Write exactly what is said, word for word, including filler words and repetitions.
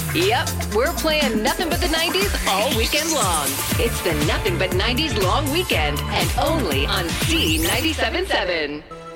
Yep, we're playing nothing but the nineties all weekend long. It's the Nothing But nineties Long Weekend, and only on C ninety-seven point seven.